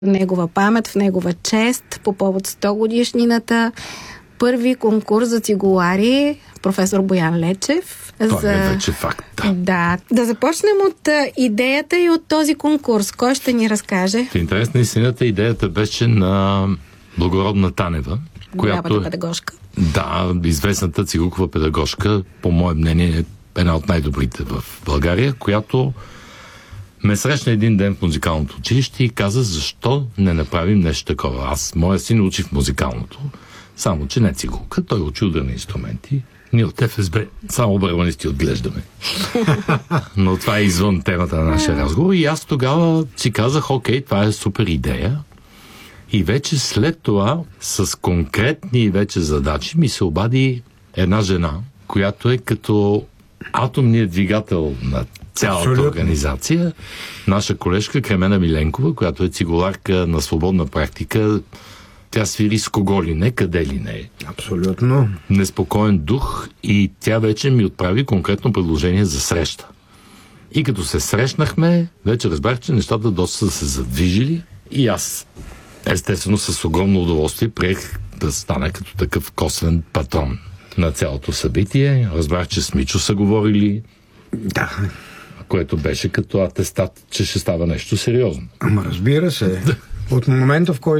негова памет, в негова чест, по повод 100 годишнината. Първи конкурс за цигулари, професор Боян Лечев. Това е вече факт. Да. Да започнем от идеята и от този конкурс. Кой ще ни разкаже? В интерес на истината, идеята беше на Благородна Танева, която педагожка. Да, известната цигулкова педагожка, по мое мнение, е една от най-добрите в България, която ме срещна един ден в музикалното училище и каза, защо не направим нещо такова. Моя син учи в музикалното, само че не цигулка, той учи ударни инструменти. Ние от ФСБ само барабанисти отглеждаме. Но това е извън темата на нашия разговор. И аз тогава си казах, окей, това е супер идея. И вече след това, с конкретни вече задачи, ми се обади една жена, която е като атомният двигател на цялата организация. Наша колежка Кремена Миленкова, която е цигуларка на свободна практика. Тя свири с кого ли не, къде ли не. Абсолютно. Неспокоен дух, и тя вече ми отправи конкретно предложение за среща. И като се срещнахме, вече разбрах, че нещата доста са се задвижили и аз, естествено, с огромно удоволствие приех да стана като такъв косвен патрон на цялото събитие. Разбрах, че с Мичо са говорили. Да. Което беше като атестат, че ще става нещо сериозно. Ама разбира се. От момента, в който